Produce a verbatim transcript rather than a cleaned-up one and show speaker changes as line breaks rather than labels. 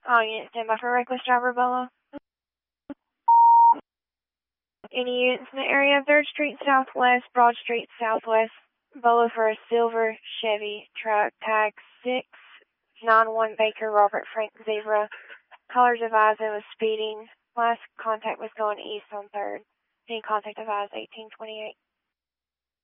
All units stand by for reckless driver, Bolo. Any units in the area, third Street Southwest, Broad Street Southwest, Bolo for a silver Chevy truck, tag six nine one Baker, Robert Frank Zebra. Callers advised it was speeding. Last contact was going east on third. Any contact advised eighteen twenty-eight.